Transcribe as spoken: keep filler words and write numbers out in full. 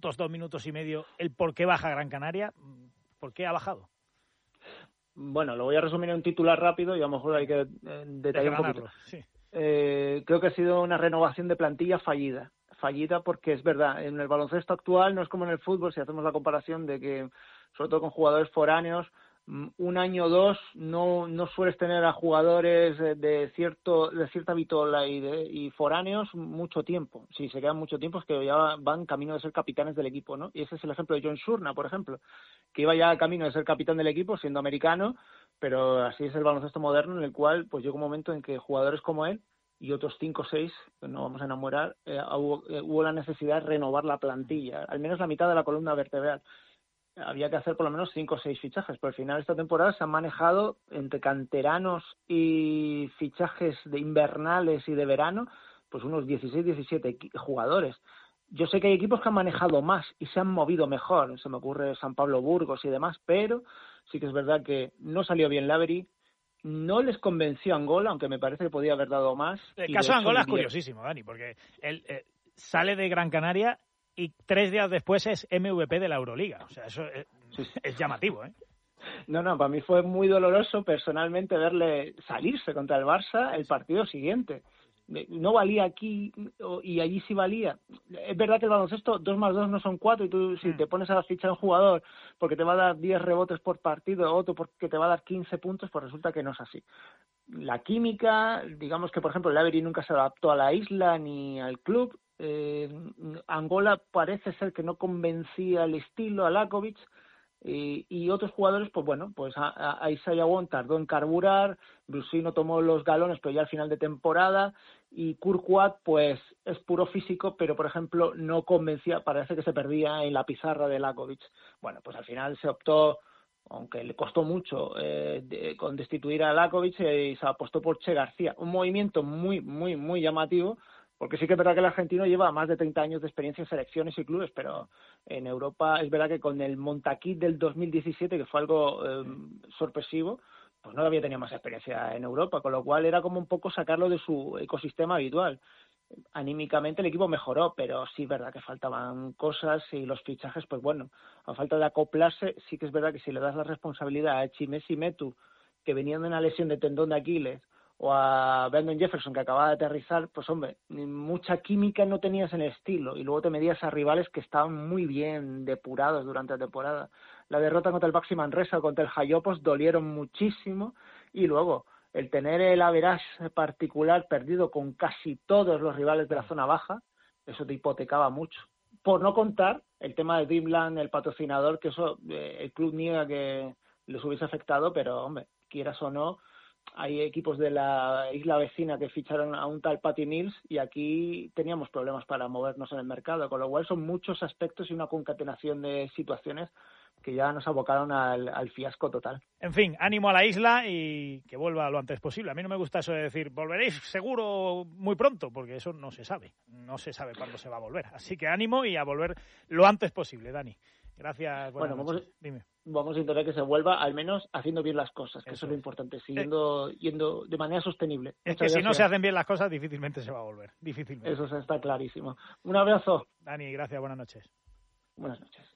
minutos, dos minutos y medio, el por qué baja Gran Canaria? ¿Por qué ha bajado? Bueno, lo voy a resumir en un titular rápido y a lo mejor hay que eh, detallar un poquito. Sí. Eh, creo que ha sido una renovación de plantilla fallida. Fallida porque es verdad, en el baloncesto actual no es como en el fútbol, si hacemos la comparación de que, sobre todo con jugadores foráneos, un año o dos no, no sueles tener a jugadores de cierto de cierta vitola y, de, y foráneos mucho tiempo. Si se quedan mucho tiempo es que ya van camino de ser capitanes del equipo, ¿no? Y ese es el ejemplo de John Shurna, por ejemplo, que iba ya camino de ser capitán del equipo siendo americano, pero así es el baloncesto moderno, en el cual pues llega un momento en que jugadores como él y otros cinco o seis, que no vamos a enamorar, eh, hubo, eh, hubo la necesidad de renovar la plantilla, al menos la mitad de la columna vertebral. Había que hacer por lo menos cinco o seis fichajes, pero al final esta temporada se han manejado entre canteranos y fichajes de invernales y de verano, pues unos dieciséis, diecisiete jugadores. Yo sé que hay equipos que han manejado más y se han movido mejor, se me ocurre San Pablo Burgos y demás, pero sí que es verdad que no salió bien Lavery, no les convenció Angola, aunque me parece que podía haber dado más. El caso de Angola es curiosísimo, Dani, porque él eh, sale de Gran Canaria y tres días después es M V P de la Euroliga. O sea, eso es, es llamativo, ¿eh? No, no, para mí fue muy doloroso personalmente verle salirse contra el Barça el partido siguiente. No valía aquí y allí sí valía. Es verdad que el baloncesto dos más dos no son cuatro y tú si te pones a fichar un jugador porque te va a dar diez rebotes por partido, otro porque te va a dar quince puntos, pues resulta que no es así. La química, digamos que por ejemplo Lavery nunca se adaptó a la isla ni al club. Eh, Angola parece ser que no convencía el estilo a Lakovic. Y, y otros jugadores, pues bueno, pues a, a Isaiah Wong tardó en carburar, Brusino tomó los galones, pero ya al final de temporada, y Kurquat, pues es puro físico, pero por ejemplo no convencía, parece que se perdía en la pizarra de Lakovic. Bueno, pues al final se optó, aunque le costó mucho, eh, de, con destituir a Lakovic eh, y se apostó por Che García. Un movimiento muy, muy, muy llamativo, porque sí que es verdad que el argentino lleva más de treinta años de experiencia en selecciones y clubes, pero en Europa es verdad que con el Montaquit del dos mil diecisiete, que fue algo eh, sorpresivo, pues no había tenido más experiencia en Europa, con lo cual era como un poco sacarlo de su ecosistema habitual. Anímicamente el equipo mejoró, pero sí es verdad que faltaban cosas y los fichajes, pues bueno, a falta de acoplarse, sí que es verdad que si le das la responsabilidad a Chimesi Metu, que venían de una lesión de tendón de Aquiles, o a Brandon Jefferson, que acababa de aterrizar, pues hombre, mucha química no tenías en el estilo, y luego te medías a rivales que estaban muy bien depurados durante la temporada. La derrota contra el Baxi Manresa o contra el Jayopos dolieron muchísimo, y luego el tener el average particular perdido con casi todos los rivales de la zona baja, eso te hipotecaba mucho. Por no contar el tema de Dreamland, el patrocinador, que eso eh, el club niega que les hubiese afectado, pero hombre, quieras o no, hay equipos de la isla vecina que ficharon a un tal Patty Mills y aquí teníamos problemas para movernos en el mercado, con lo cual son muchos aspectos y una concatenación de situaciones que ya nos abocaron al, al fiasco total. En fin, ánimo a la isla y que vuelva lo antes posible. A mí no me gusta eso de decir, volveréis seguro muy pronto, porque eso no se sabe. No se sabe cuándo se va a volver. Así que ánimo y a volver lo antes posible, Dani. Gracias. Bueno, vamos, Dime. vamos a intentar que se vuelva, al menos haciendo bien las cosas, que eso, eso es lo importante, siguiendo eh, yendo de manera sostenible. Es Muchas que gracias. Si no se hacen bien las cosas, difícilmente se va a volver. Difícilmente. Eso está clarísimo. Un abrazo. Dani, gracias. Buenas noches. Buenas noches.